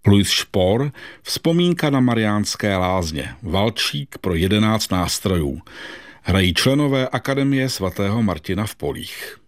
Louis Spohr, Vzpomínka na Mariánské lázně, valčík pro 11 nástrojů. Hrají členové Akademie svatého Martina v Polích.